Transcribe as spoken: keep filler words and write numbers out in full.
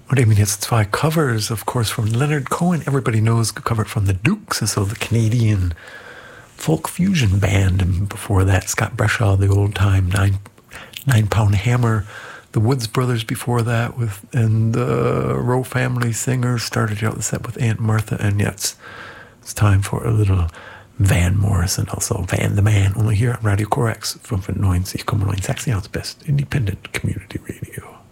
Und eben jetzt zwei Covers, of course, from Leonard Cohen. Everybody knows, covered from the Dukes, and so the Canadian folk fusion band. And before that, Scott Breshaw, the old-time nine, nine-pound hammer. The Woods Brothers before that, with and the Rowe Family Singers started out the set with Aunt Martha. And yeah, it's, it's time for a little Van Morrison, also Van the Man, only here on Radio Corax, fünfundneunzig Komma neun Sachsen, Best Independent Community Radio.